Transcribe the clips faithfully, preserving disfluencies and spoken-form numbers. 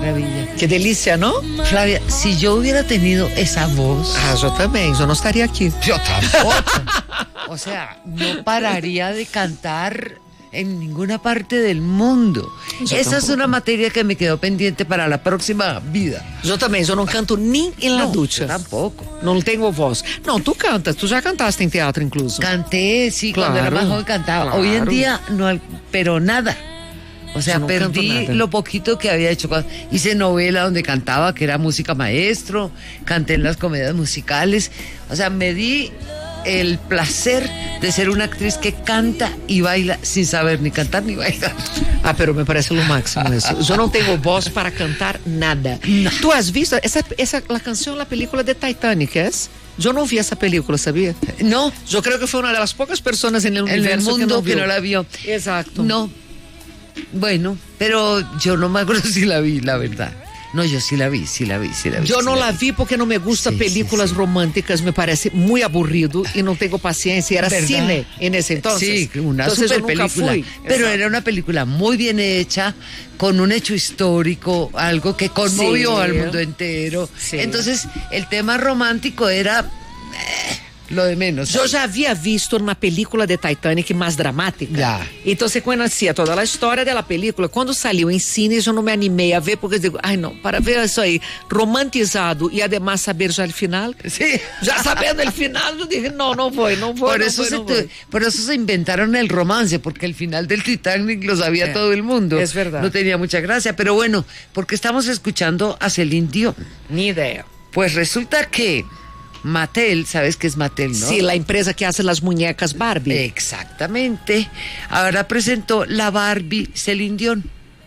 maravilla. Que delícia, não? Flávia, si yo hubiera tenido esa voz... Ah, yo também, yo no estaría aquí. Yo tampoco. O sea, no pararía de cantar en ninguna parte del mundo. Yo Esa tampoco. es una materia que me quedó pendiente para la próxima vida. Eu também, eu não canto nem em la No, ducha. yo tampoco. Não tenho voz. Não, tu cantas, tu já cantaste em teatro incluso. Canté, sí, Claro, cuando era más joven cantaba. claro. Hoy en día no, al- pero nada. O sea, Yo no canto perdí nada. lo poquito que había hecho. Cuando hice novela donde cantaba, que era música maestro, canté en las comedias musicales. O sea, me di el placer de ser una actriz que canta y baila sin saber ni cantar ni bailar. Ah, pero me parece lo máximo isso. Eu não tenho voz para cantar nada. Tu has visto essa, essa la canção, la película de Titanic, es? Eu não vi essa película, sabia? No, Eu creo que foi uma das poucas pessoas en el en el universo mundo que que no, no la vio. Exacto. No. Bueno, pero yo no me acuerdo si la vi, la verdad. No, yo sí la vi, sí la vi, sí la vi. Eu sí não la vi porque não me gusta Sí, películas sí, sí. românticas, me parece muy aburrido e não tenho paciência. Era ¿Verdad? cine en ese entonces. Sí, una Entonces super yo nunca película. fui. Pero Exacto. era una película muy bien hecha, con un hecho histórico, algo que conmovió Sí. al mundo entero. Sí. Entonces, el tema romántico era eh, lo de menos. Eu já havia visto uma película de Titanic mais dramática. Já. Então você conhecia toda a história da película. Quando saiu em cines, eu não me animei a ver, porque eu digo, ai não, para ver isso aí, romantizado e además saber já o final. Sí. Já sabendo o final, eu digo, não, não vou, não vou, Por não eso, vou, se não tu- vou. por eso se inventaron el romance, porque el final del Titanic lo sabía Eh, todo el mundo. es verdad. No tenía mucha gracia, pero bueno, porque estamos escuchando a Celine Dion. Ni ideia. Pues resulta que Mattel, ¿sabes qué es Mattel, no? Sí, la empresa que hace las muñecas Barbie. Exactamente. Ahora presentó la Barbie Celine Dion.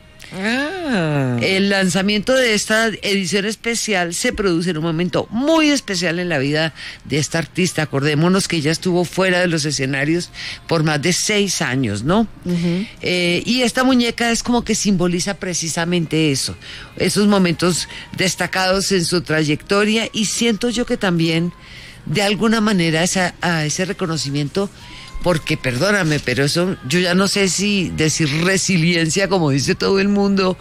Ah. El lanzamiento de esta edición especial se produce en un momento muy especial en la vida de esta artista. Acordémonos que ella estuvo fuera de los escenarios por más de seis años, ¿no? Eh, y esta muñeca es como que simboliza precisamente eso, esos momentos destacados en su trayectoria, y siento yo que también de alguna manera esa, a ese reconocimiento, porque perdóname, pero eso yo ya no sé si decir resiliencia, como dice todo el mundo,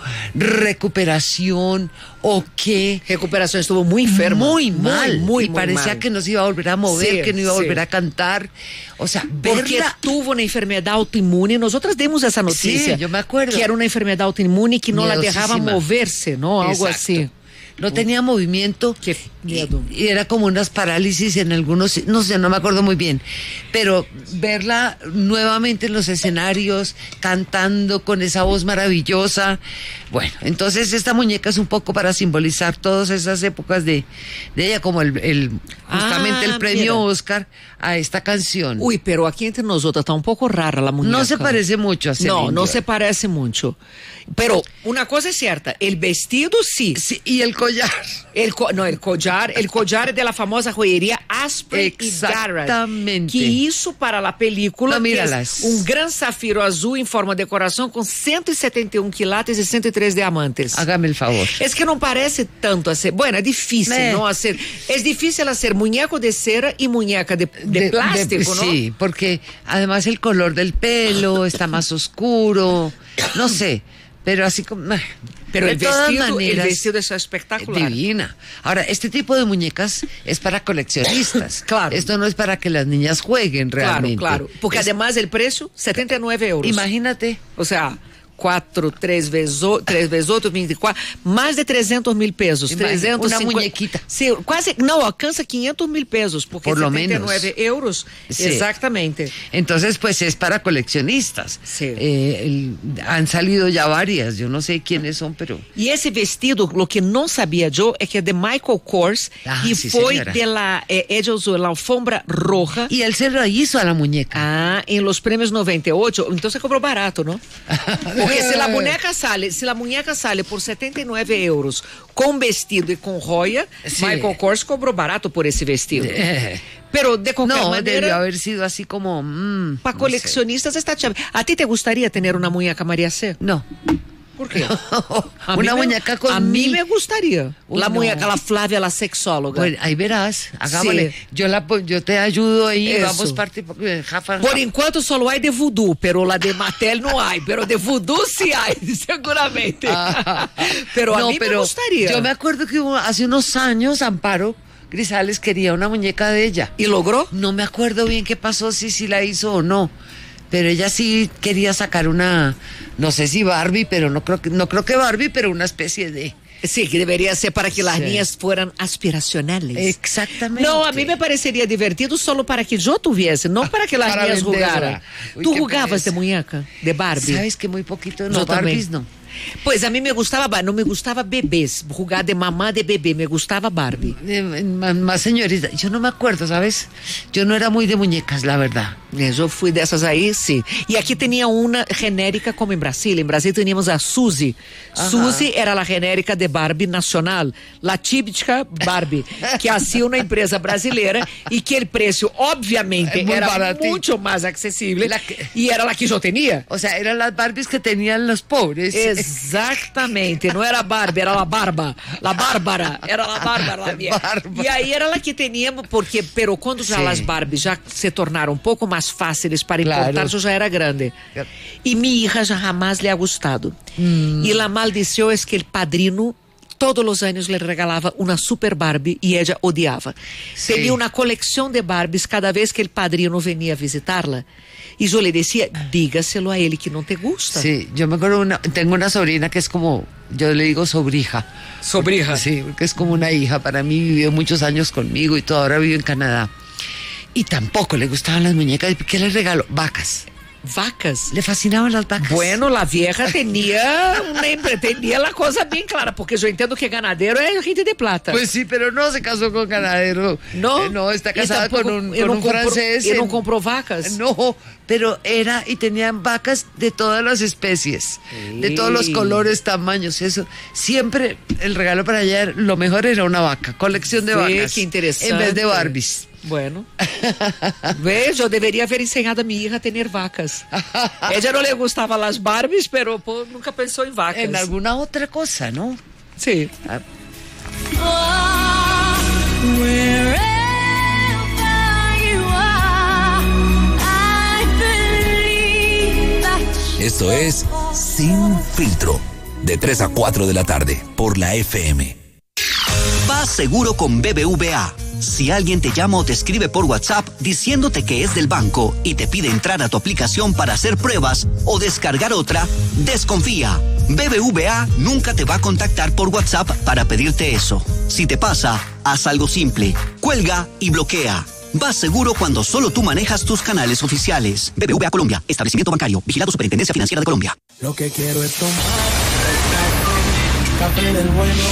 recuperación o qué. Recuperación, estuvo muy enferma. Muy mal, muy, y muy parecía mal. que no se iba a volver a mover, Sí, que no iba a sí. volver a cantar. O sea, Porque verla. tuvo una enfermedad autoinmune. Nosotras demos esa noticia. Sí, yo me acuerdo. Que era una enfermedad autoinmune que no la dejaba Miedosísima. moverse, ¿no? Algo Exacto. así. No tenía movimiento. Qué y, miedo. y era como unas parálisis en algunos, no sé, no me acuerdo muy bien. Pero verla nuevamente en los escenarios, cantando con esa voz maravillosa. Bueno, entonces esta muñeca es un poco para simbolizar todas esas épocas de, de ella, como el, el justamente Ah, el premio mira. Oscar a esta canción. Uy, pero aquí entre nosotras está un poco rara la muñeca. No se parece mucho a Celine No, no Dion. se parece mucho. Pero una cosa es cierta, el vestido sí. Sí, y el collar. El co- no, el collar, el collar de la famosa joyería Asprey y Garrett. Exactamente. Que hizo para la película, No, que míralas. es un gran zafiro azul en forma de corazón con ciento setenta y uno quilates y ciento tres diamantes. Hágame el favor. Es que no parece tanto hacer. Bueno, es difícil, Eh. ¿no? Hacer. Es difícil hacer muñeco de cera y muñeca de, de plástico, ¿no? Sí, porque además el color del pelo está más oscuro, no sé, pero así como... ah, Pero de el todas vestido, el maneras, vestido es espectacular. divina. Ahora, este tipo de muñecas es para coleccionistas. Claro. Esto no es para que las niñas jueguen Claro, realmente. claro. Porque Es- además el precio, setenta y nueve euros. Imagínate. O sea, quatro, três vezes, o- três vezes outro, vinte e quatro, mais de trezentos mil pesos. Imagina, trezentos una cincuenta muñequita. Sí, quase, não, alcança quinientos mil pesos, porque Por lo setenta y menos. nueve euros. Sí. Exactamente. Entonces, pues es para coleccionistas. Sí. Eh, el- han salido ya varias, yo no sé quiénes son, pero... E esse vestido, lo que não sabia eu, é que é de Michael Kors Ah, e sí, foi señora. de la, eh, ella usó la alfombra roja. Y él se lo hizo a la muñeca. Ah, em los premios noventa y ocho, então você cobrou barato, não? Porque se a boneca sale, se a muñeca sale por setenta y nueve euros com vestido e com joia, Sí. Michael Kors cobrou barato por esse vestido. Eh, Pero de qualquer no, debió maneira, haber sido así como... mm, para no sé. coleccionistas está chévere. ¿A ti te gustaría tener una muñeca María C? No, ¿Por qué? Una muñeca con A mí mil- me gustaría. Uy, la no. muñeca, la Flavia, la sexóloga. Bueno, ahí verás, hagámosle. Sí. Yo, la, pon- yo te ayudo ahí, Eso. vamos parte porque Rafa, Por enquanto solo hay de voodoo, pero la de Mattel no hay. Pero de voodoo sí hay, seguramente. Ah. Pero a No, mí me pero gustaría. Yo me acuerdo que hubo- hace unos años Amparo Grisales quería una muñeca de ella. ¿Y logró? No me acuerdo bien qué pasó, si sí la hizo o no. Pero ella sí quería sacar una, no sé si Barbie, pero no creo que, no creo que Barbie, pero una especie de. Sí, que debería ser para que las Sí. niñas fueran aspiracionales. Exactamente. No, a mí me parecería divertido solo para que yo tuviese, no para que las Para niñas venderla. jugaran. Uy, ¿Tú qué jugabas pereza. de muñeca? De Barbie. Sabes que muy poquito, Yo no, también. Barbies no. Pues a mí me gustaba, no me gustaba bebés, jugar de mamá de bebé, me gustaba Barbie. Eh, más, más señorita, yo no me acuerdo, ¿sabes? Yo no era muy de muñecas, la verdad. Eh, Yo fui dessas aí, sim. E aqui tinha uma genérica como em Brasília. Em Brasília tínhamos a Suzy. Ajá. Suzy era a genérica de Barbie nacional. La típica Barbie, que hacía uma empresa brasileira e que o preço, obviamente, É muito era baratinho. muito mais acessível. La que- E era a que eu tinha. O sea, eran las Barbies que tenían los pobres. Exatamente, não era Barbie, era a Barba, la Bárbara, era a Bárbara la minha. Bárbara. E aí era a que teníamos, porque, pero quando já Sim. as Barbies já se tornaram um pouco mais fáceis para Claro. importar, eu já era grande. E minha hija já jamás lhe ha gustado. Mm. E la maldição é que o padrino todos os anos lhe regalava uma super Barbie e ela odiava. Sim. Tinha uma coleção de Barbies cada vez que o padrino venia visitá-la. E eu lhe dizia, dígaselo a ele que não te gusta. Sí, yo me acuerdo, una, tengo una sobrina que es como, yo le digo sobrija. Sobrija. Sí, porque es como una hija para mí, vivió muchos años conmigo y todo, ahora vive en Canadá. Y tampoco le gustaban las muñecas, ¿qué le regaló? Vacas. Vacas. Le fascinaban las vacas. Bueno, la vieja tenía una empre- tenía la cosa bien clara, porque yo entiendo que ganadero es gente de plata. Pues sí, pero no se casó con ganadero. no, Eh, no, está Y casada tampoco- con un, y con no un compró- francés. y no en- compró vacas. No, pero era y tenían vacas de todas las especies, de todos los Sí. colores, tamaños, eso. Siempre el regalo para ella, lo mejor era una vaca, colección de Sí, vacas. qué interesante. En vez de Barbies. Bueno, ves, yo debería haber enseñado a mi hija a tener vacas. Ella no le gustaban las Barbies, pero pues, nunca pensó en vacas. En alguna otra cosa, ¿no? Sí. Esto es Sin Filtro, de tres a cuatro de la tarde, por la F M. Vas seguro con B B V A. Si alguien te llama o te escribe por WhatsApp diciéndote que es del banco y te pide entrar a tu aplicación para hacer pruebas o descargar otra, desconfía. B B V A nunca te va a contactar por WhatsApp para pedirte eso. Si te pasa, haz algo simple. Cuelga y bloquea. Vas seguro cuando solo tú manejas tus canales oficiales. B B V A Colombia, establecimiento bancario, vigilado Superintendencia Financiera de Colombia. Lo que quiero es tomar café del bueno.